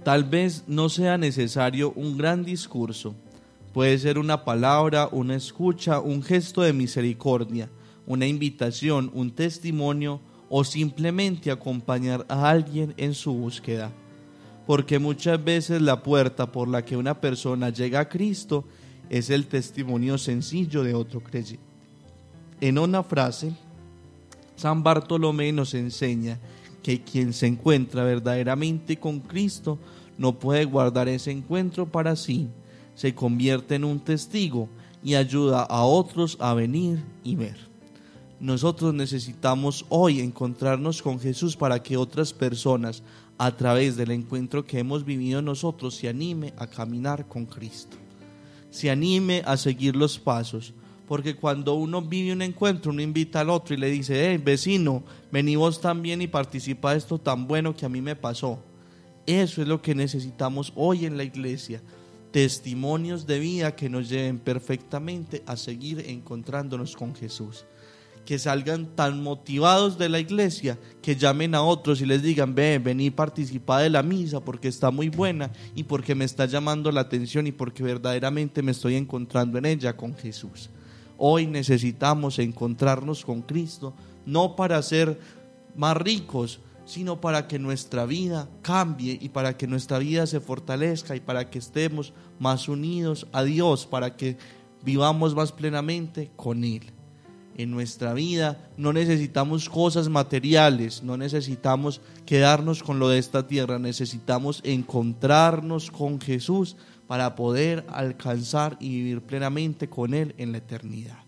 Tal vez no sea necesario un gran discurso. Puede ser una palabra, una escucha, un gesto de misericordia, una invitación, un testimonio o simplemente acompañar a alguien en su búsqueda. Porque muchas veces la puerta por la que una persona llega a Cristo es el testimonio sencillo de otro creyente. En una frase, San Bartolomé nos enseña que quien se encuentra verdaderamente con Cristo no puede guardar ese encuentro para sí, se convierte en un testigo y ayuda a otros a venir y ver. Nosotros necesitamos hoy encontrarnos con Jesús para que otras personas, a través del encuentro que hemos vivido nosotros, se anime a caminar con Cristo, se anime a seguir los pasos. Porque cuando uno vive un encuentro, uno invita al otro y le dice: vecino, vení vos también y participa de esto tan bueno que a mí me pasó. Eso es lo que necesitamos hoy en la iglesia, testimonios de vida que nos lleven perfectamente a seguir encontrándonos con Jesús. Que salgan tan motivados de la iglesia que llamen a otros y les digan: vení, participa de la misa porque está muy buena y porque me está llamando la atención y porque verdaderamente me estoy encontrando en ella con Jesús. Hoy necesitamos encontrarnos con Cristo, no para ser más ricos, sino para que nuestra vida cambie y para que nuestra vida se fortalezca y para que estemos más unidos a Dios, para que vivamos más plenamente con Él. En nuestra vida no necesitamos cosas materiales, no necesitamos quedarnos con lo de esta tierra, necesitamos encontrarnos con Jesús para poder alcanzar y vivir plenamente con Él en la eternidad.